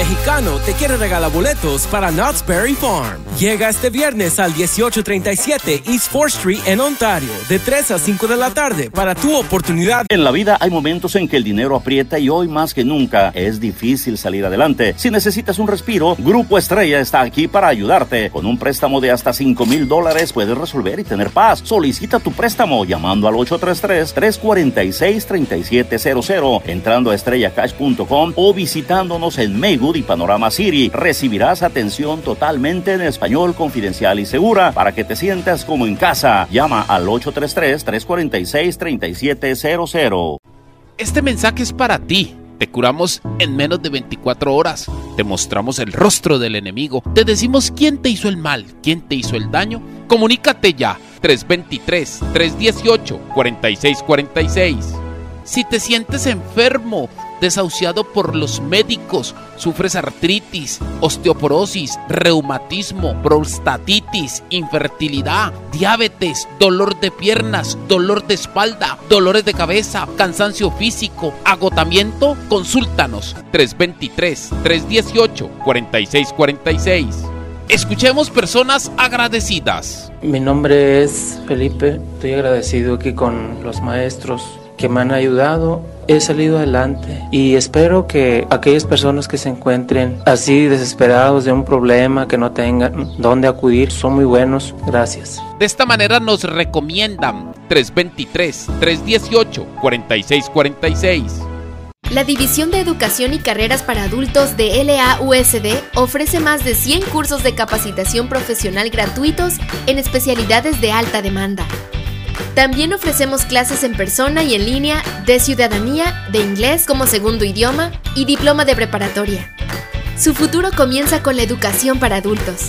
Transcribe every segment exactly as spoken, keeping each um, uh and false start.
Mexicano te quiere regalar boletos para Knott's Berry Farm. Llega este viernes al dieciocho treinta y siete East fourth Street en Ontario, de tres a cinco de la tarde, para tu oportunidad. En la vida hay momentos en que el dinero aprieta y hoy más que nunca es difícil salir adelante. Si necesitas un respiro, Grupo Estrella está aquí para ayudarte. Con un préstamo de hasta cinco mil dólares puedes resolver y tener paz. Solicita tu préstamo llamando al ocho tres tres, tres cuatro seis, tres siete cero cero, entrando a estrella cash punto com o visitándonos en Maywood y Panorama City. Recibirás atención totalmente en español, confidencial y segura para que te sientas como en casa. Llama al ocho tres tres, tres cuatro seis, tres siete cero cero. Este mensaje es para ti. Te curamos en menos de veinticuatro horas. Te mostramos el rostro del enemigo. Te decimos quién te hizo el mal, quién te hizo el daño. Comunícate ya. tres dos tres, tres uno ocho, cuatro seis cuatro seis. Si te sientes enfermo, desahuciado por los médicos, sufres artritis, osteoporosis, reumatismo, prostatitis, infertilidad, diabetes, dolor de piernas, dolor de espalda, dolores de cabeza, cansancio físico, agotamiento, consúltanos. tres dos tres, tres uno ocho, cuatro seis cuatro seis. Escuchemos personas agradecidas. Mi nombre es Felipe. Estoy agradecido aquí con los maestros que me han ayudado. He salido adelante y espero que aquellas personas que se encuentren así desesperados de un problema, que no tengan dónde acudir, son muy buenos. Gracias. De esta manera nos recomiendan tres dos tres, tres uno ocho, cuatro seis cuatro seis. La División de Educación y Carreras para Adultos de L A U S D ofrece más de cien cursos de capacitación profesional gratuitos en especialidades de alta demanda. También ofrecemos clases en persona y en línea de ciudadanía, de inglés como segundo idioma y diploma de preparatoria. Su futuro comienza con la educación para adultos.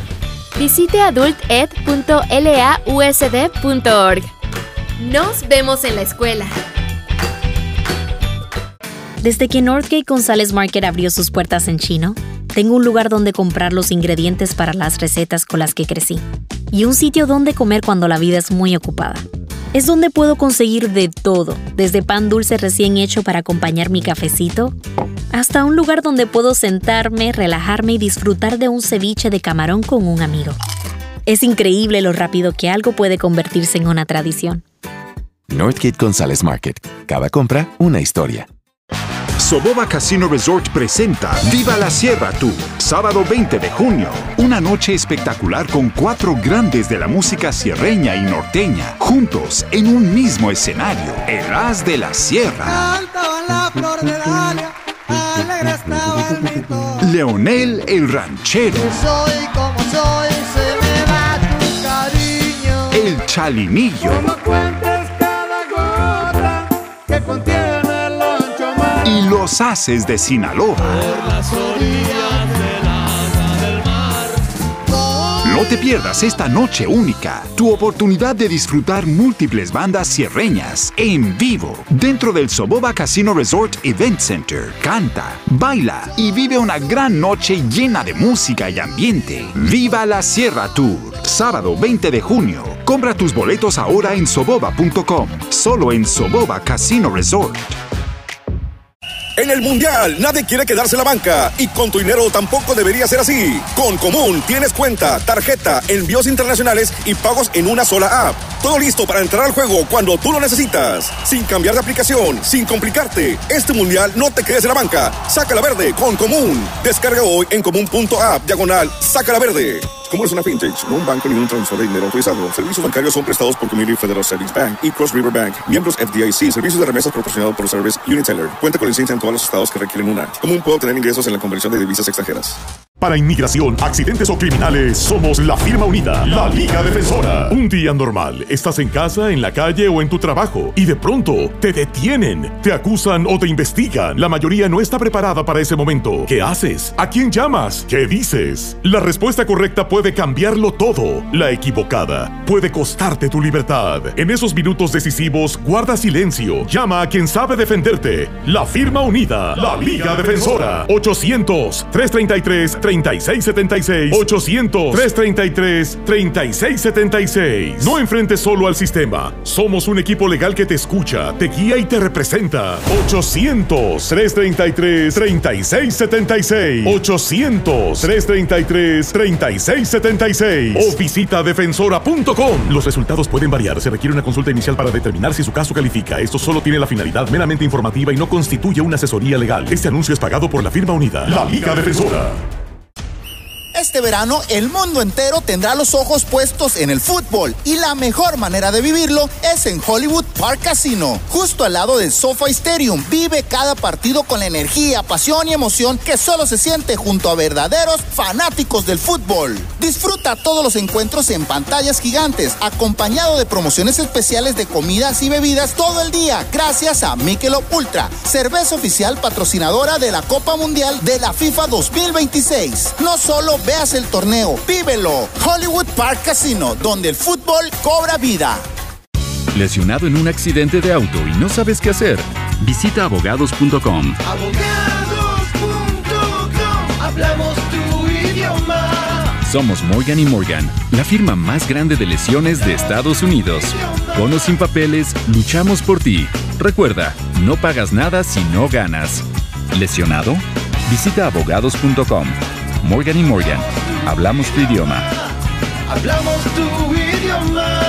Visite adult ed punto l a u s d punto org. Nos vemos en la escuela. Desde que Northgate González Market abrió sus puertas en Chino, tengo un lugar donde comprar los ingredientes para las recetas con las que crecí y un sitio donde comer cuando la vida es muy ocupada. Es donde puedo conseguir de todo, desde pan dulce recién hecho para acompañar mi cafecito, hasta un lugar donde puedo sentarme, relajarme y disfrutar de un ceviche de camarón con un amigo. Es increíble lo rápido que algo puede convertirse en una tradición. Northgate González Market. Cada compra, una historia. Soboba Casino Resort presenta Viva la Sierra Tour, sábado veinte de junio. Una noche espectacular con cuatro grandes de la música sierreña y norteña, juntos en un mismo escenario. El As de la Sierra. La flor de Dalia, alegre estaba el mito. Leonel el Ranchero. Soy como soy, se me va tu cariño. El Chalinillo. No cuentes cada gota que contiene. Y los Haces de Sinaloa. Por las orillas del agua del mar. No te pierdas esta noche única, tu oportunidad de disfrutar múltiples bandas sierreñas en vivo dentro del Soboba Casino Resort Event Center. Canta, baila y vive una gran noche llena de música y ambiente. Viva la Sierra Tour, sábado veinte de junio. Compra tus boletos ahora en soboba punto com, solo en Soboba Casino Resort. En el Mundial, nadie quiere quedarse en la banca y con tu dinero tampoco debería ser así. Con Común tienes cuenta, tarjeta, envíos internacionales y pagos en una sola app. Todo listo para entrar al juego cuando tú lo necesitas. Sin cambiar de aplicación, sin complicarte. Este Mundial no te quedes en la banca. Sácala verde con Común. Descarga hoy en común punto app, diagonal, sácala verde. Como es una fintech, no un banco ni un transfer de dinero autorizado. Servicios bancarios son prestados por Community Federal Savings Bank y Cross River Bank, miembros F D I C. Servicios de remesas proporcionados por Service Uniteller. Cuenta con licencia en todos los estados que requieren una. Común puede obtener ingresos en la conversión de divisas extranjeras. Para inmigración, accidentes o criminales, somos la firma unida, la Liga Defensora. Un día normal, estás en casa, en la calle o en tu trabajo y de pronto te detienen, te acusan o te investigan. La mayoría no está preparada para ese momento. ¿Qué haces? ¿A quién llamas? ¿Qué dices? La respuesta correcta puede cambiarlo todo. La equivocada puede costarte tu libertad. En esos minutos decisivos, guarda silencio. Llama a quien sabe defenderte. La firma unida, la Liga Defensora. ochocientos, trescientos treinta y tres, treinta y seis setenta y seis. ochocientos, trescientos treinta y tres, treinta y seis setenta y seis. No enfrentes solo al sistema. Somos un equipo legal que te escucha, te guía y te representa. ochocientos, trescientos treinta y tres, treinta y seis setenta y seis. ochocientos, trescientos treinta y tres, treinta y seis setenta y seis. O visita defensora punto com. Los resultados pueden variar. Se requiere una consulta inicial para determinar si su caso califica. Esto solo tiene la finalidad meramente informativa y no constituye una asesoría legal. Este anuncio es pagado por la firma unida, la Liga Defensora. Este verano, el mundo entero tendrá los ojos puestos en el fútbol y la mejor manera de vivirlo es en Hollywood Park Casino. Justo al lado del SoFi Stadium, vive cada partido con la energía, pasión y emoción que solo se siente junto a verdaderos fanáticos del fútbol. Disfruta todos los encuentros en pantallas gigantes, acompañado de promociones especiales de comidas y bebidas todo el día, gracias a Michelob Ultra, cerveza oficial patrocinadora de la Copa Mundial de la FIFA dos mil veintiséis. No solo veas el torneo, vívelo. Hollywood Park Casino, donde el fútbol cobra vida. ¿Lesionado en un accidente de auto y no sabes qué hacer? Visita abogados punto com. Abogados punto com, hablamos tu idioma. Somos Morgan y Morgan, la firma más grande de lesiones de Estados Unidos. Con o sin papeles, luchamos por ti. Recuerda, no pagas nada si no ganas. ¿Lesionado? Visita abogados punto com. Morgan y Morgan, hablamos tu idioma. Hablamos tu idioma.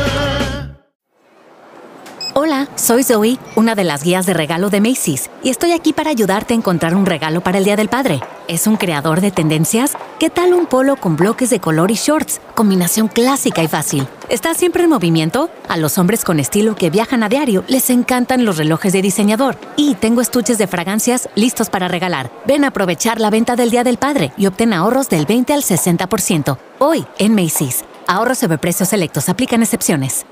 Hola, soy Zoe, una de las guías de regalo de Macy's, y estoy aquí para ayudarte a encontrar un regalo para el Día del Padre. ¿Es un creador de tendencias? ¿Qué tal un polo con bloques de color y shorts? Combinación clásica y fácil. ¿Estás siempre en movimiento? A los hombres con estilo que viajan a diario les encantan los relojes de diseñador. Y tengo estuches de fragancias listos para regalar. Ven a aprovechar la venta del Día del Padre y obtén ahorros del veinte al sesenta por ciento. Hoy en Macy's. Ahorros sobre precios selectos. Aplican excepciones.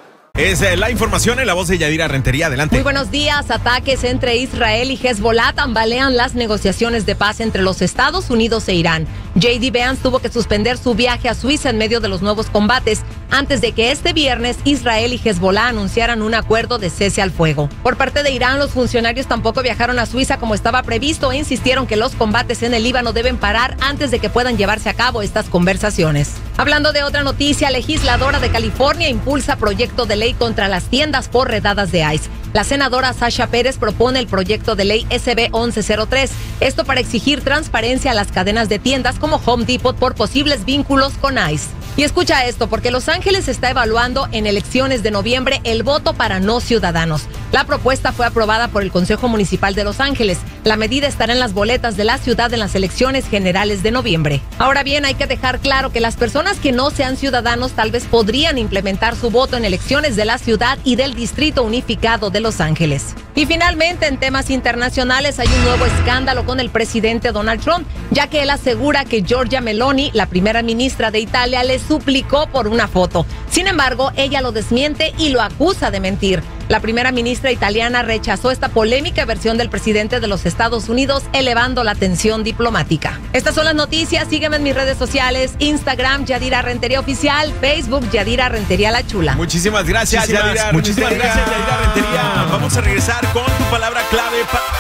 Es eh, la información en la voz de Yadira Rentería. Adelante. Muy buenos días. Ataques entre Israel y Hezbollah tambalean las negociaciones de paz entre los Estados Unidos e Irán. J D Vance tuvo que suspender su viaje a Suiza en medio de los nuevos combates antes de que este viernes Israel y Hezbollah anunciaran un acuerdo de cese al fuego. Por parte de Irán, los funcionarios tampoco viajaron a Suiza como estaba previsto e insistieron que los combates en el Líbano deben parar antes de que puedan llevarse a cabo estas conversaciones. Hablando de otra noticia, legisladora de California impulsa proyecto de ley contra las tiendas por redadas de ICE. La senadora Sasha Pérez propone el proyecto de ley S B once cero tres, esto para exigir transparencia a las cadenas de tiendas como Home Depot por posibles vínculos con ICE. Y escucha esto, porque Los Ángeles está evaluando en elecciones de noviembre el voto para no ciudadanos. La propuesta fue aprobada por el Consejo Municipal de Los Ángeles. La medida estará en las boletas de la ciudad en las elecciones generales de noviembre. Ahora bien, hay que dejar claro que las personas que no sean ciudadanos tal vez podrían implementar su voto en elecciones de la ciudad y del Distrito Unificado de Los Ángeles. Y finalmente, en temas internacionales, hay un nuevo escándalo con el presidente Donald Trump, ya que él asegura que Giorgia Meloni, la primera ministra de Italia, le suplicó por una foto. Sin embargo, ella lo desmiente y lo acusa de mentir. La primera ministra italiana rechazó esta polémica versión del presidente de los Estados Unidos, elevando la tensión diplomática. Estas son las noticias. Sígueme en mis redes sociales: Instagram, Yadira Rentería Oficial; Facebook, Yadira Rentería La Chula. Muchísimas gracias, Muchísimas, Yadira. muchísimas Muchísimas gracias, Yadira Rentería. Vamos a regresar con tu palabra clave.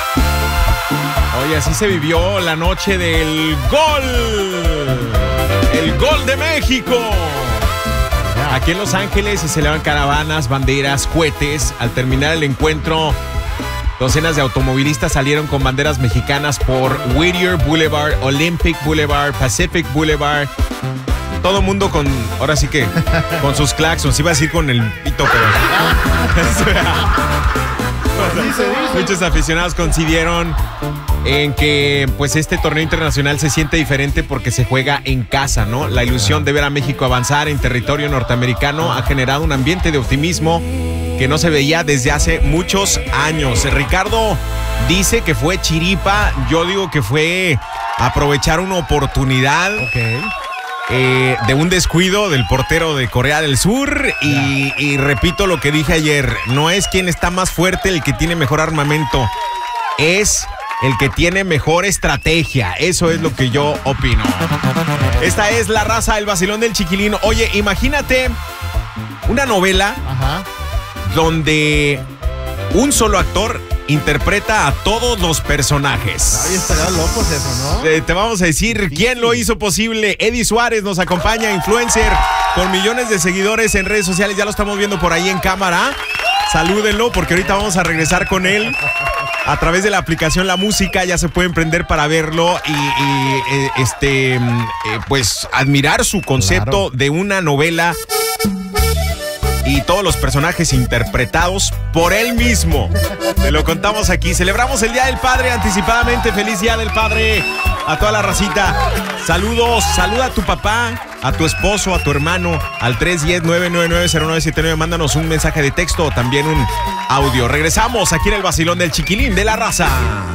Pa- Oye, así se vivió la noche del gol. El gol de México. Aquí en Los Ángeles se celebran caravanas, banderas, cohetes. Al terminar el encuentro, docenas de automovilistas salieron con banderas mexicanas por Whittier Boulevard, Olympic Boulevard, Pacific Boulevard. Todo mundo con, ahora sí que, con sus claxons. Iba a decir con el pito, pero... Muchos aficionados coincidieron en que pues este torneo internacional se siente diferente porque se juega en casa, ¿no? La ilusión de ver a México avanzar en territorio norteamericano ha generado un ambiente de optimismo que no se veía desde hace muchos años. Ricardo dice que fue chiripa, yo digo que fue aprovechar una oportunidad. Okay. Eh, de un descuido del portero de Corea del Sur y, y repito lo que dije ayer, no es quien está más fuerte el que tiene mejor armamento, es el que tiene mejor estrategia. Eso es lo que yo opino. Esta es La Raza, el vacilón del Chiquilín. Oye, imagínate una novela Ajá. donde un solo actor interpreta a todos los personajes. Ay, estaría locos eso, ¿no? Eh, te vamos a decir quién lo hizo posible. Eddie Suárez nos acompaña, influencer con millones de seguidores en redes sociales. Ya lo estamos viendo por ahí en cámara. Salúdenlo porque ahorita vamos a regresar con él. A través de la aplicación La Música ya se pueden prender para verlo y, y eh, este, eh, pues admirar su concepto claro. de una novela y todos los personajes interpretados por él mismo. Te lo contamos aquí. Celebramos el Día del Padre anticipadamente. Feliz Día del Padre a toda la racita. Saludos, saluda a tu papá, a tu esposo, a tu hermano, al tres uno cero, nueve nueve nueve, cero nueve siete nueve. Mándanos un mensaje de texto o también un audio. Regresamos aquí en el vacilón del Chiquilín de la Raza.